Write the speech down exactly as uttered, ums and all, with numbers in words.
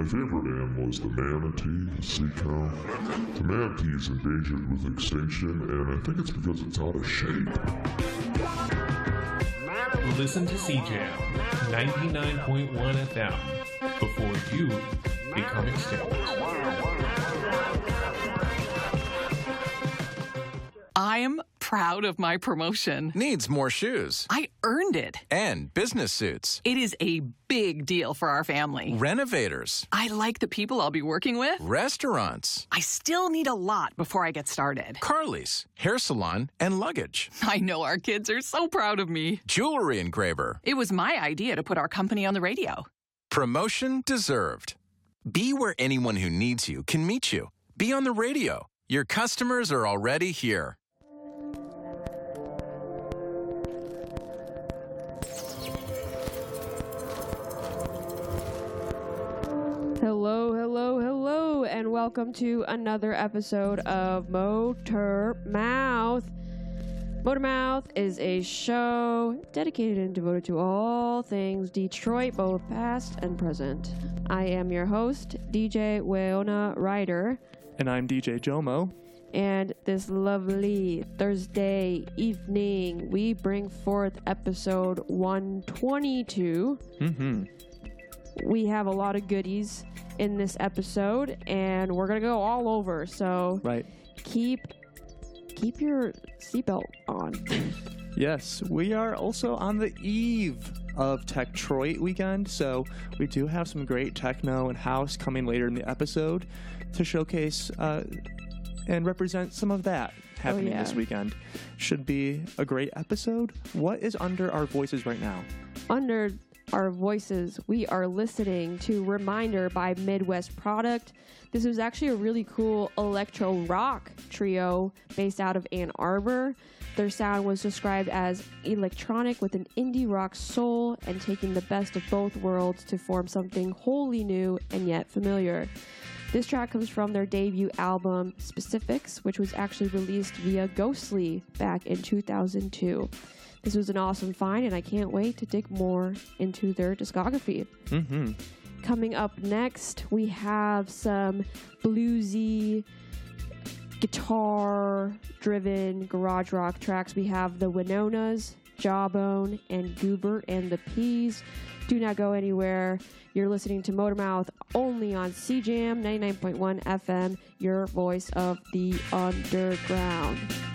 favorite animal is the manatee, the sea cow. The manatee is endangered with extinction, and I think it's because it's out of shape. Listen to C Jam ninety-nine point one F M before you become extinct. I'm proud of my promotion. Needs more shoes. I earned it. And business suits. It is a big deal for our family. Renovators. I like the people I'll be working with. Restaurants. I still need a lot before I get started. Carly's, hair salon, and luggage. I know our kids are so proud of me. Jewelry engraver. It was my idea to put our company on the radio. Promotion deserved. Be where anyone who needs you can meet you. Be on the radio. Your customers are already here. Hello, hello, hello, and welcome to another episode of Motor Mouth. Motor Mouth is a show dedicated and devoted to all things Detroit, both past and present. I am your host, D J Weona Ryder. And I'm D J Jomo. And this lovely Thursday evening, we bring forth episode one twenty-two. Mm-hmm. We have a lot of goodies in this episode, and we're gonna go all over. So right. keep keep your seatbelt on. Yes, we are also on the eve of Techtroit weekend, so we do have some great techno and house coming later in the episode to showcase uh, and represent some of that happening oh, yeah. this weekend. Should be a great episode. What is under our voices right now? Under our voices, we are listening to Reminder by Midwest Product. This was actually a really cool electro rock trio based out of Ann Arbor. Their sound was described as electronic with an indie rock soul and taking the best of both worlds to form something wholly new and yet familiar. This track comes from their debut album Specifics, which was actually released via Ghostly back in two thousand two. This was an awesome find, and I can't wait to dig more into their discography. Mm-hmm. Coming up next, we have some bluesy, guitar-driven garage rock tracks. We have the Winonas, Jawbone, and Goober and the Peas. Do not go anywhere. You're listening to Motor Mouth only on C Jam ninety-nine point one F M, your voice of the underground.